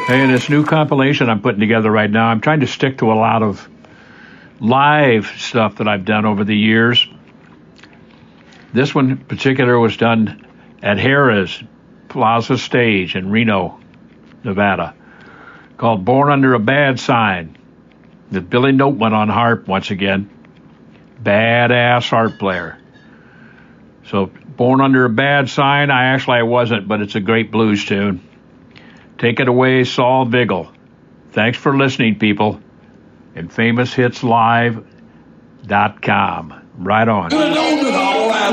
Hey, this new compilation I'm putting together right now, I'm trying to stick to a lot of live stuff that I've done over the years. This one in particular was done at Harrah's Plaza Stage in Reno, Nevada, called Born Under a Bad Sign. With Billy Noteman on harp once again. Badass harp player. So, Born Under a Bad Sign, I wasn't, but it's a great blues tune. Take it away, Saul Vigil. Thanks for listening, people. And FamousHitsLive.com. Right on.